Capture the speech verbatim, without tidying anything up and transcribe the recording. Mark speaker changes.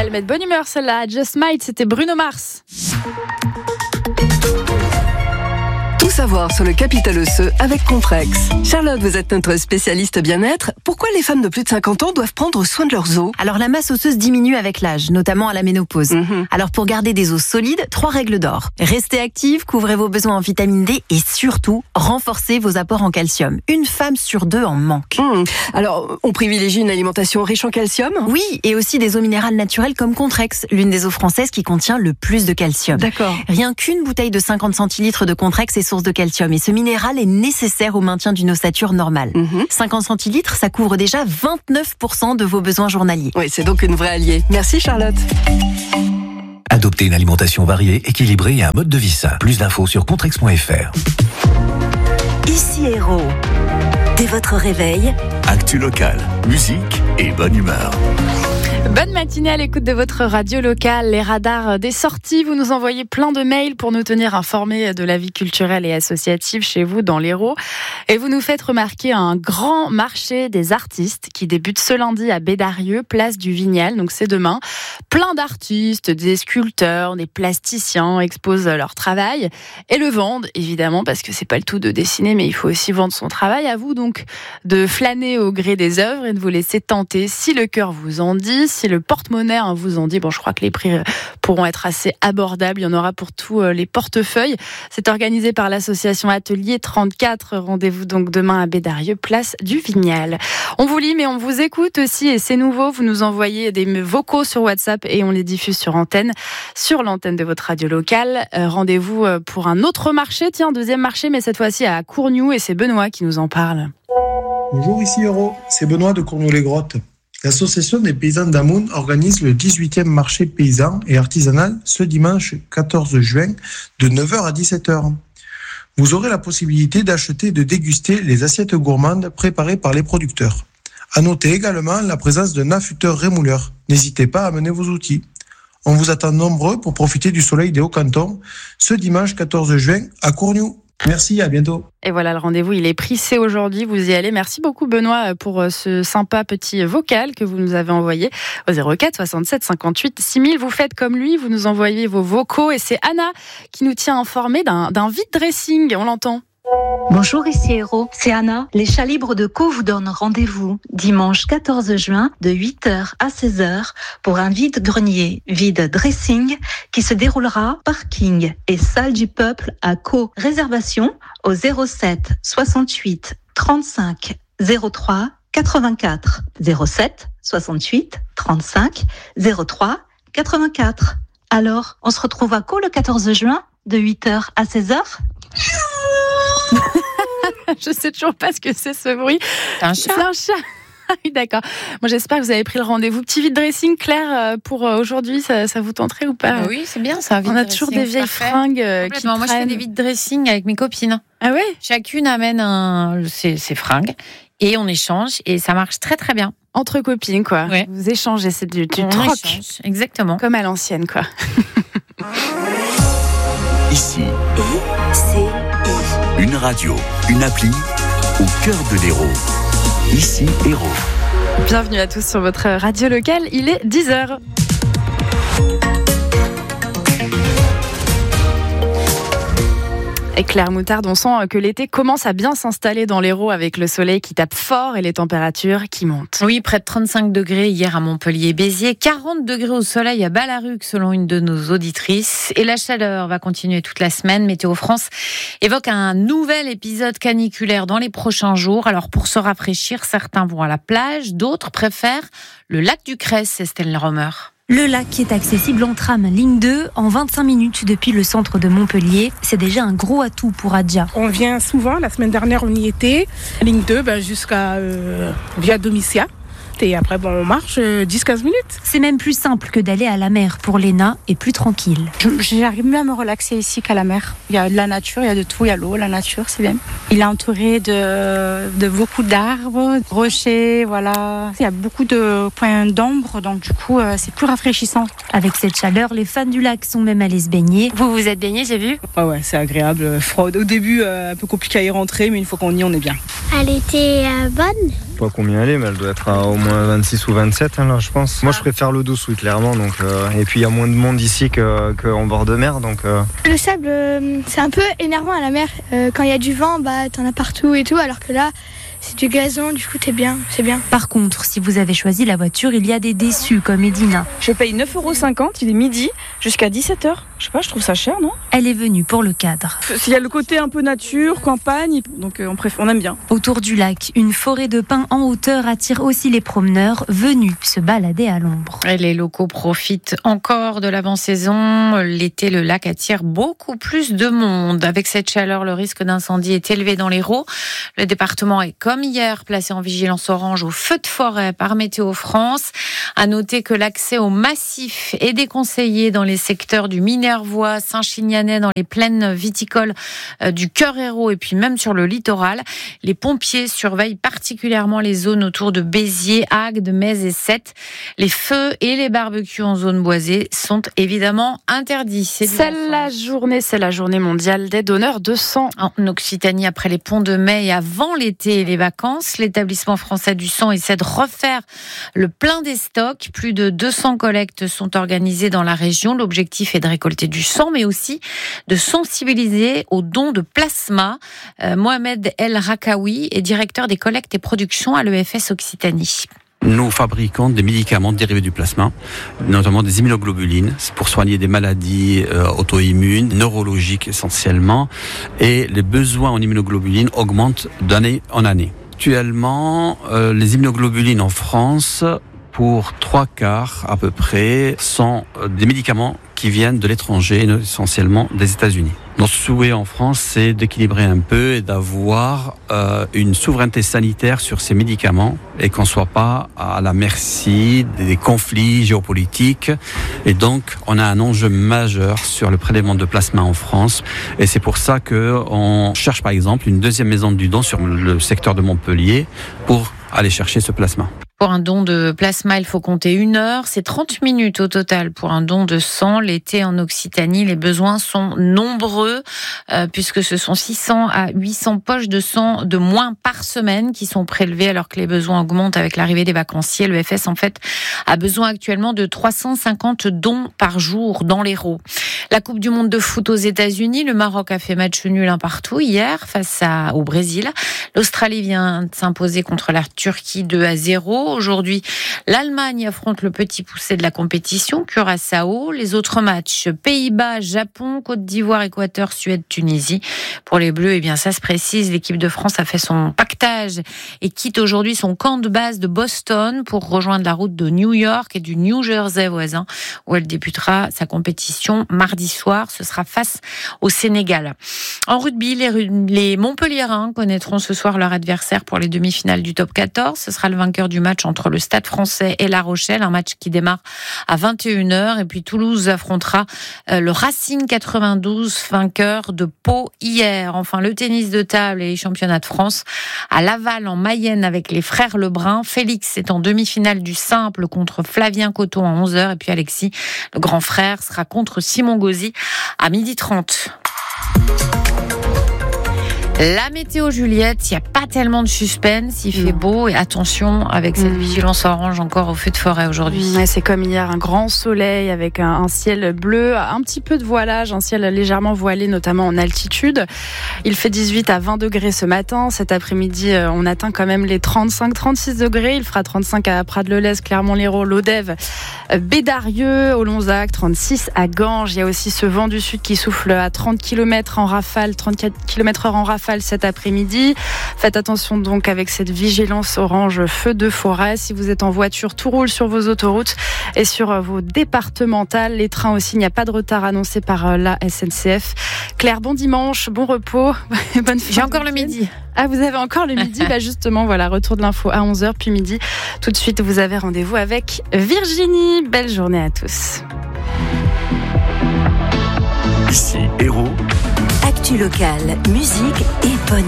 Speaker 1: elle met de bonne humeur celle-là. Just Might, c'était Bruno Mars.
Speaker 2: Tout savoir sur le capital osseux avec Contrex. Charlotte, vous êtes notre spécialiste bien-être. Pourquoi les femmes de plus de cinquante ans doivent prendre soin de leurs os ?
Speaker 3: Alors la masse osseuse diminue avec l'âge, notamment à la ménopause.
Speaker 2: Mmh.
Speaker 3: Alors pour garder des os solides, trois règles d'or. Restez active, couvrez vos besoins en vitamine D et surtout, renforcez vos apports en calcium. Une femme sur deux en manque.
Speaker 2: Mmh. Alors, on privilégie une alimentation riche en calcium ?
Speaker 3: Oui, et aussi des eaux minérales naturelles comme Contrex, l'une des eaux françaises qui contient le plus de calcium.
Speaker 2: D'accord.
Speaker 3: Rien qu'une bouteille de cinquante centilitres de Contrex est source de calcium et ce minéral est nécessaire au maintien d'une ossature normale.
Speaker 2: Mmh.
Speaker 3: cinquante centilitres, ça couvre déjà vingt-neuf pour cent de vos besoins journaliers.
Speaker 2: Oui, c'est donc une vraie alliée. Merci Charlotte.
Speaker 4: Adoptez une alimentation variée, équilibrée et un mode de vie sain. Plus d'infos sur contrex point f r.
Speaker 5: Ici Héros. Dès votre réveil,
Speaker 6: actu locale, musique et bonne humeur.
Speaker 1: Bonne matinée à l'écoute de votre radio locale, les radars des sorties. Vous nous envoyez plein de mails pour nous tenir informés de la vie culturelle et associative chez vous dans l'Hérault. Et vous nous faites remarquer un grand marché des artistes qui débute ce lundi à Bédarieux, place du Vignal. Donc c'est demain. Plein d'artistes, des sculpteurs, des plasticiens exposent leur travail et le vendent, évidemment, parce que c'est pas le tout de dessiner, mais il faut aussi vendre son travail. À vous donc de flâner au gré des œuvres et de vous laisser tenter si le cœur vous en dit. Si le porte-monnaie hein, vous en dit, bon, je crois que les prix pourront être assez abordables. Il y en aura pour tous les portefeuilles. C'est organisé par l'association Atelier trente-quatre. Rendez-vous donc demain à Bédarieux, place du Vignal. On vous lit, mais on vous écoute aussi et c'est nouveau. Vous nous envoyez des vocaux sur WhatsApp et on les diffuse sur antenne, sur l'antenne de votre radio locale. Euh, rendez-vous pour un autre marché. Tiens, deuxième marché, mais cette fois-ci à Courgnoux et c'est Benoît qui nous en parle.
Speaker 7: Bonjour, ici Héros. C'est Benoît de Courgnoux-les-Grottes. L'association des paysans d'Amoun organise le dix-huitième marché paysan et artisanal ce dimanche quatorze juin de neuf heures à dix-sept heures. Vous aurez la possibilité d'acheter et de déguster les assiettes gourmandes préparées par les producteurs. À noter également la présence d'un affûteur rémouleur. N'hésitez pas à amener vos outils. On vous attend nombreux pour profiter du soleil des Hauts-Cantons ce dimanche quatorze juin à Courgnoux. Merci, à bientôt.
Speaker 1: Et voilà, le rendez-vous, il est pris, c'est aujourd'hui, vous y allez. Merci beaucoup Benoît pour ce sympa petit vocal que vous nous avez envoyé au zéro quatre soixante-sept cinquante-huit six mille. Vous faites comme lui, vous nous envoyez vos vocaux et c'est Anna qui nous tient informés d'un, d'un vide dressing, on l'entend.
Speaker 8: Bonjour, ici Héros, c'est Anna. Les chats libres de Caux vous donnent rendez-vous dimanche quatorze juin de huit heures à seize heures pour un vide-grenier, vide-dressing qui se déroulera parking et salle du peuple à Caux. Réservation au zéro sept soixante-huit trente-cinq zéro trois quatre-vingt-quatre. zéro sept soixante-huit trente-cinq zéro trois quatre-vingt-quatre. Alors, on se retrouve à Caux le quatorze juin de huit heures à seize heures.
Speaker 1: Je sais toujours pas ce que c'est ce bruit.
Speaker 3: C'est un chat.
Speaker 1: C'est un chat. Oui, d'accord. Moi, j'espère que vous avez pris le rendez-vous. Petit vide dressing, Claire, pour aujourd'hui, ça, ça vous tenterait ou pas ?
Speaker 9: Oui, c'est bien ça.
Speaker 1: On a toujours des vieilles fringues qui
Speaker 9: Moi, je fais des vide dressing avec mes copines.
Speaker 1: Ah ouais ?
Speaker 9: Chacune amène un, ses, ses fringues et on échange et ça marche très très bien.
Speaker 1: Entre copines, quoi.
Speaker 9: Ouais.
Speaker 1: Vous échangez, c'est du, du
Speaker 9: on
Speaker 1: troc.
Speaker 9: Échange. Exactement.
Speaker 1: Comme à l'ancienne, quoi.
Speaker 6: Ici,
Speaker 5: et c'est
Speaker 6: une radio, une appli au cœur de l'Hérault. Ici Hérault.
Speaker 1: Bienvenue à tous sur votre radio locale, il est dix heures. Et Claire Moutarde, on sent que l'été commence à bien s'installer dans l'Hérault avec le soleil qui tape fort et les températures qui montent.
Speaker 9: Oui, près de trente-cinq degrés hier à Montpellier-Béziers, quarante degrés au soleil à Ballaruc selon une de nos auditrices. Et la chaleur va continuer toute la semaine. Météo France évoque un nouvel épisode caniculaire dans les prochains jours. Alors pour se rafraîchir, certains vont à la plage, d'autres préfèrent le lac du Cresse, Estelle Romer.
Speaker 10: Le lac est accessible en tram, ligne deux, en vingt-cinq minutes depuis le centre de Montpellier. C'est déjà un gros atout pour Adja.
Speaker 11: On vient souvent, la semaine dernière on y était, ligne deux ben, jusqu'à euh, Via Domitia. Et après, bon, on marche dix à quinze minutes.
Speaker 10: C'est même plus simple que d'aller à la mer pour Léna et plus tranquille.
Speaker 12: J'arrive mieux à me relaxer ici qu'à la mer. Il y a de la nature, il y a de tout, il y a l'eau, la nature, c'est bien. Il est entouré de, de beaucoup d'arbres, rochers, voilà. Il y a beaucoup de points d'ombre, donc du coup, c'est plus rafraîchissant.
Speaker 10: Avec cette chaleur, les fans du lac sont même allés se baigner.
Speaker 12: Vous vous êtes baigné, j'ai vu ?
Speaker 13: Ouais, ouais, c'est agréable. Froid. Au début, euh, un peu compliqué à y rentrer, mais une fois qu'on y est, on est bien.
Speaker 14: Elle était euh, bonne.
Speaker 13: pas combien elle est, mais elle doit être à au moins vingt-six ou vingt-sept, hein, là, je pense. Moi, je préfère l'eau douce, oui, clairement. Donc, euh, et puis, il y a moins de monde ici qu'en que bord de mer. Donc, euh...
Speaker 14: Le sable, euh, c'est un peu énervant à la mer. Euh, quand il y a du vent, bah, t'en as partout et tout, alors que là, c'est du gazon, du coup, t'es bien, c'est bien.
Speaker 10: Par contre, si vous avez choisi la voiture, il y a des déçus comme Edina.
Speaker 15: Je paye neuf euros cinquante, il est midi, jusqu'à dix-sept heures. Je sais pas, je trouve ça cher, non ?
Speaker 10: Elle est venue pour le cadre.
Speaker 15: Il y a le côté un peu nature, campagne, donc on, préfère, on aime bien.
Speaker 10: Autour du lac, une forêt de pins en hauteur attire aussi les promeneurs venus se balader à l'ombre.
Speaker 9: Et les locaux profitent encore de l'avant-saison. L'été, le lac attire beaucoup plus de monde. Avec cette chaleur, le risque d'incendie est élevé dans l'Hérault. Le département est, comme hier, placé en vigilance orange au feu de forêt par Météo France. À noter que l'accès au massif est déconseillé dans les secteurs du Minervois, Saint-Chinianais, dans les plaines viticoles du Cœur Hérault et puis même sur le littoral. Les pompiers surveillent particulièrement les zones autour de Béziers, Agde, Metz et Sète. Les feux et les barbecues en zone boisée sont évidemment interdits. C'est,
Speaker 1: c'est la journée, c'est la journée mondiale des donneurs de sang.
Speaker 9: En Occitanie, après les ponts de mai et avant l'été et les vacances, l'établissement français du sang essaie de refaire le plein des stocks. Plus de deux cents collectes sont organisées dans la région. L'objectif est de récolter du sang, mais aussi de sensibiliser aux dons de plasma. Euh, Mohamed El Rakawi est directeur des collectes et productions à l'E F S Occitanie.
Speaker 16: Nous fabriquons des médicaments dérivés du plasma, notamment des immunoglobulines, c'est pour soigner des maladies euh, auto-immunes, neurologiques essentiellement, et les besoins en immunoglobulines augmentent d'année en année. Actuellement, euh, les immunoglobulines en France, pour trois quarts à peu près, sont des médicaments qui viennent de l'étranger, essentiellement des États-Unis. Notre souhait en France, c'est d'équilibrer un peu et d'avoir euh, une souveraineté sanitaire sur ces médicaments et qu'on ne soit pas à la merci des conflits géopolitiques. Et donc, on a un enjeu majeur sur le prélèvement de plasma en France. Et c'est pour ça qu'on cherche, par exemple, une deuxième maison du don sur le secteur de Montpellier pour aller chercher ce plasma.
Speaker 9: Pour un don de plasma, il faut compter une heure. C'est trente minutes au total pour un don de sang. L'été en Occitanie, les besoins sont nombreux euh, puisque ce sont six cents à huit cents poches de sang de moins par semaine qui sont prélevées alors que les besoins augmentent avec l'arrivée des vacanciers. Le F S, en fait, a besoin actuellement de trois cent cinquante dons par jour dans l'Hérault. La Coupe du Monde de foot aux États-Unis, le Maroc a fait match nul un partout hier face à, au Brésil. L'Australie vient de s'imposer contre la Turquie deux à zéro. Aujourd'hui, l'Allemagne affronte le petit poussé de la compétition, Curaçao. Les autres matchs, Pays-Bas, Japon, Côte d'Ivoire, Équateur, Suède, Tunisie. Pour les Bleus, eh bien, ça se précise, l'équipe de France a fait son pactage et quitte aujourd'hui son camp de base de Boston pour rejoindre la route de New York et du New Jersey voisin, où elle débutera sa compétition mardi soir. Ce sera face au Sénégal. En rugby, les, les Montpelliérains connaîtront ce soir leur adversaire pour les demi-finales du top quatorze. Ce sera le vainqueur du match entre le Stade Français et La Rochelle, un match qui démarre à vingt et une heures. Et puis Toulouse affrontera le Racing quatre-vingt-douze, vainqueur de Pau hier. Enfin, le tennis de table et les championnats de France à Laval en Mayenne avec les frères Lebrun. Félix est en demi-finale du simple contre Flavien Coton à onze heures. Et puis Alexis, le grand frère, sera contre Simon Gauzy à midi trente. La météo, Juliette, il n'y a pas tellement de suspense, il fait beau et attention avec cette mmh. vigilance orange encore au feu de forêt aujourd'hui.
Speaker 1: Ouais, c'est comme hier, un grand soleil avec un, un ciel bleu, un petit peu de voilage, un ciel légèrement voilé notamment en altitude. Il fait dix-huit à vingt degrés ce matin, cet après-midi on atteint quand même les trente-cinq à trente-six degrés, il fera trente-cinq à Prades-le-Lez, Clermont-Lérault, Lodève, Bédarieux, au Lonzac, trente-six à Ganges. Il y a aussi ce vent du sud qui souffle à trente kilomètres en rafale, trente-quatre kilomètres heure en rafale cet après-midi. Faites attention donc avec cette vigilance orange feu de forêt. Si vous êtes en voiture, tout roule sur vos autoroutes et sur vos départementales. Les trains aussi, il n'y a pas de retard annoncé par la S N C F. Claire, bon dimanche, bon repos. Bonne
Speaker 9: J'ai encore le midi.
Speaker 1: Ah, vous avez encore le midi. Bah justement, voilà, retour de l'info à onze heures, puis midi. Tout de suite, vous avez rendez-vous avec Virginie. Belle journée à tous.
Speaker 6: Ici, Hérault.
Speaker 5: Actu locale, musique et bonne